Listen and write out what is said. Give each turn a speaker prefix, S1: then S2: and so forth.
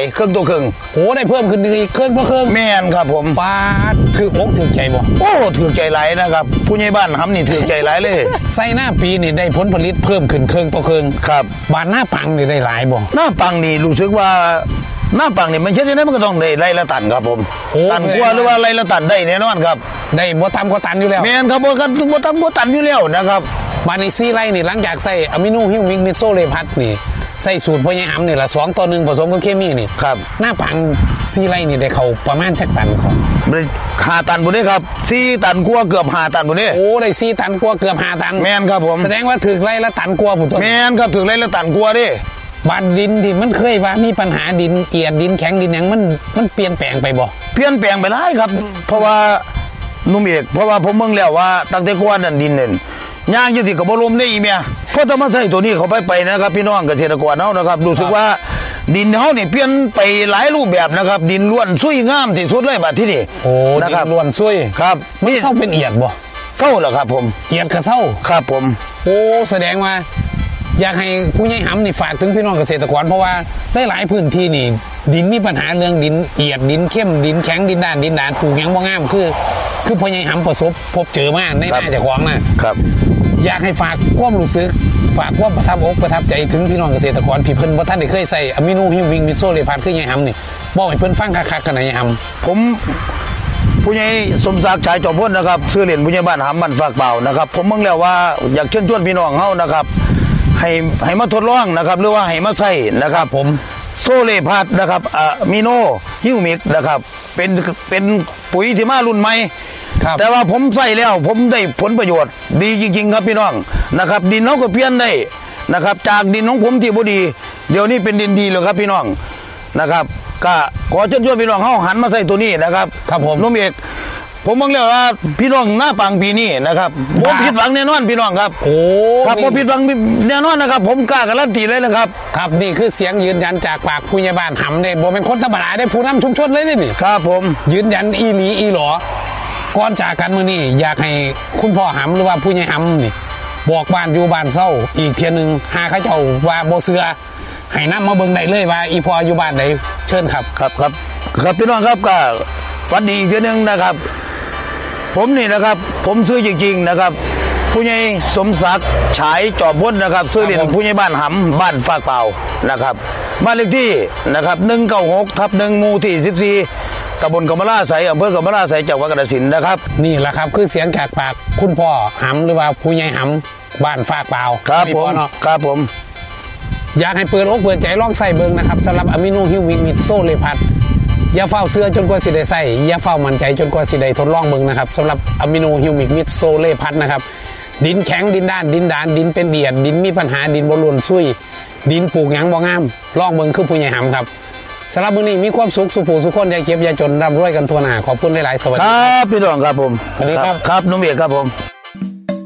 S1: เครื่องตัวเครื่อง
S2: โอ้ได้เพิ่มขึ้นอีกเครื่องตัวเครื่อง
S1: แม่นครับผม
S2: ปาดถืออกถือใจบ่
S1: โอ้ถือใจหลายนะครับผู้ใหญ่บ้านทำนี่ถือใจหลายเลย
S2: ใส่หน้าปีนี่ได้ผลผลิตเพิ่มขึ้นเครื่องตัวเครื่อง
S1: ครับ
S2: บ้านหน้าปังนี่ได้หลายบ่
S1: หน้าปังนี่รู้สึกว่าหน้าปังนี่มันเช่นนี้มันก็ต้องได้ไร่ละตันครับผมตันกว่าหรือว่าไร่ละตันได้แน่นอนครับ
S2: ได้บ่ต่ำกว่าตันอยู่แล้ว
S1: แม่นครับบ่ต่ำกว่าตันอยู่แล้วนะครับ
S2: บ้านในซีไร่นี่หลังจากใส่อะมิโนฮิวมิกมิโซเลพัทนี่ใส่สูตรพ่อใหญ่หำนี่ละ2:1ผสมกับเคมีนี่
S1: ครับ
S2: หน้าปังซีไร่นี่ได้เข้าประมาณจักตันของ
S1: 5 ตันบุนี่ครับ4 ตันกว่าเกือบ5 ตันบุนี่
S2: โอ้ได้4 ตันกว่าเกือบ5 ตัน
S1: แม่นครับผม
S2: แสดงว่าถึงไร่ละตันกว่าผม
S1: แม่นครับถึงไร่ละตันกว่าดิ
S2: บ้านดินที่มันเคยว่ามีปัญหาดินเอียดดินแข็งดินหยังมันเปลี่ยนแปลงไปบ่
S1: เปลี่ยนแปลงไปหลายครับเพราะว่านุ่มเอกเพราะว่าผมเบิ่งแล้วว่าตั้งแต่ก่อนนั่นดินเนี่ยย่างอยู่ที่กับบ่ลมได้อีเมียเพราะถ้ามาใส่ตัวนี้เขาไปนะครับพี่น้องเกษตรกรเฮานะครับรู้สึกว่าดินเฮานี่เปลี่ยนไปหลายรูปแบบนะครับดินล้วนซุยงามที่สุดเลยบัดที่นี่
S2: โอ้นะครับล้วนซุย
S1: ครับ
S2: นี่เศร้าเป็นเอียดบ่
S1: เศร้าเหรอครับผม
S2: เอียดกับเศร้า
S1: ครับผม
S2: โอ้แสดงว่าอยากให้ผู้ใหญ่หำนี่ฝากถึงพี่น้องเกษตรกรเพราะว่าหลายพื้นที่นี่ดินมีปัญหาเรื่องดินเอียดดินเข้มดินแข็งดินด้านดินด่านปลูกยังบ่งามคือพ่อใหญ่หำประสบพบเจอมาในหน้าเจ้าของนะครับอยากให้ฝากความรู้สึกฝากความประทับอกประทับใจถึงพี่น้องเกษตรกรที่เพิ่นบ่ทันได้เคยใส่อะมิโนฮิวมิกมิโซเลพัทคือใหญ่หำนี่บอกให้เพิ่นฟังคักๆกันหน่อยใหญ่หำ
S1: ผมผู้ใหญ่สมศักดิ์ฉายจอมพลนะครับชื่อเล่นผู้ใหญ่บ้านหำบ้านฝากเบานะครับผมเบิ่งแล้วว่าอยากเชิญชวนพี่น้องเฮานะครับให้มาทดลองนะครับหรือว่าให้มาใส่นะครับ
S2: ผม
S1: โซเลพัทนะครับมิโนฮิวมิกนะครับเป็นปุ๋ยที่มารุ่นใหม่แต่ว่าผมใส่แล้วผมได้ผลประโยชน์ดีจริงๆครับพี่น้องนะครับดินเขาก็เปลี่ยนได้นะครับจากดินของผมที่บ่ดีเดี๋ยวนี้เป็นดินดีเลยครับพี่น้องนะครับก็ขอเชิญชวนพี่น้องเขาหันมาใส่ตัวนี้นะครับ
S2: ครับผม
S1: นุ่มเอกผมมองแล้วว่าพี่น้องหน้าปังปีนี้นะครับผมผิดหวังแน่นอนพี่น้องครับ
S2: โอ้
S1: ครับผมผิดหวังแน่นอนนะครับผมกล้าการันตีเลยนะครับ
S2: ครับนี่คือเสียงยืนยันจากปากผู้ใหญ่บ้านหำเนี่ยบ่เป็นคนธรรมดาได้ผู้นำชุมชนเลยนี่
S1: ครับผม
S2: ยืนยันอีหลีอีหลอก่อนจากกันมื้อนี้อยากให้คุณพ่อหำหรือว่าผู้ใหญ่หำนี่บอกบ้านอยู่บ้านเศร้าอีกเทียนึงหาเขาเจ้าว่าบ่เสือให้นำมาเบิ่งได้เลยว่าอีพ่ออยู่บ้านใดเชิญครับ
S1: ครับพี่น้องครับก็ฝันดีอีกเทียนึงนะครับผมนี่นะครับผมซื้อจริงๆนะครับผู้ใหญ่สมศักดิ์ฉายจอมพลนะครับซื้อเรียนผู้ใหญ่บ้านหำบ้านฝากเปล่านะครับบ้านเลขที่นะครับ196/1หมู่ที่14ตำบลกำมะลาไสอำเภอกำมะลาไสจังหวัดกาฬสินธุ์นะครับ
S2: นี่แหละครับคือเสียงจากปากคุณพ่อหำหรือว่าผู้ใหญ่หำบ้านฝากเปล่า
S1: ครับผมครับผม
S2: อยากให้เปิดอกเปิดใจลองใส่เบิ่งนะครับสำหรับอะมิโนฮิวมิกมิโซเลพัทอย่าเฝ้าเสื้อจนกว่าสิได้ใส่อย่าเฝ้ามั่นใจจนกว่าสิได้ทดลองเบิ่งนะครับสำหรับอะมิโนฮิวมิกมิโซเลพัทนะครับดินแข็งดินด้านดินด่านดินเป็นเดียดดินมีปัญหาดินบ่ล้วนซุยดินปลูกหยังบ่งามลองเบิ่งคือผู้ใหญ่หำครับสำหรับมื้อนี้มีความสุขสุขผู้สุขคนอย่าเก็บอย่าจนร่ำรวยกันทั่วหน้าขอบคุณหลายๆสวัสดี
S1: ครับพี่น้องครับผม
S2: สวัสดีครับ
S1: ครับนุ่มเอกครับผม